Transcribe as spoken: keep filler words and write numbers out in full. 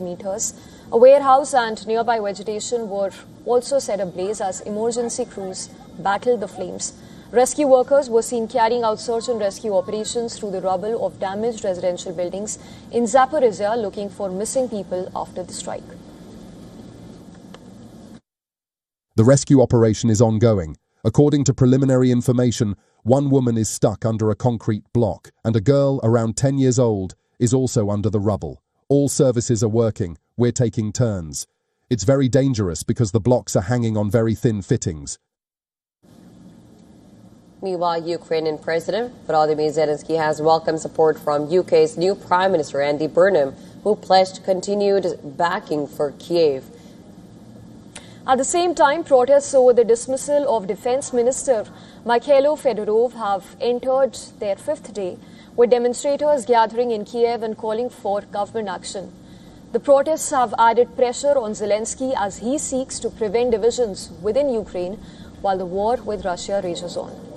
meters. A warehouse and nearby vegetation were also set ablaze as emergency crews battled the flames. Rescue workers were seen carrying out search and rescue operations through the rubble of damaged residential buildings in Zaporizhzhia, looking for missing people after the strike. The rescue operation is ongoing. According to preliminary information, one woman is stuck under a concrete block, and a girl around ten years old is also under the rubble. All services are working. We're taking turns. It's very dangerous because the blocks are hanging on very thin fittings. Meanwhile, Ukrainian President Volodymyr Zelensky has welcomed support from U K's new Prime Minister Andy Burnham, who pledged continued backing for Kiev. At the same time, protests over the dismissal of Defense Minister Mikhailo Fedorov have entered their fifth day, with demonstrators gathering in Kiev and calling for government action. The protests have added pressure on Zelensky as he seeks to prevent divisions within Ukraine while the war with Russia rages on.